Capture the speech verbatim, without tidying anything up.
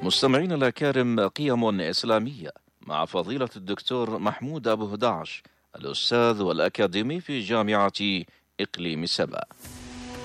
مستمعين الأكارم، قيم إسلامية مع فضيلة الدكتور محمود أبو هداعش، الأستاذ والأكاديمي في جامعة إقليم سبا.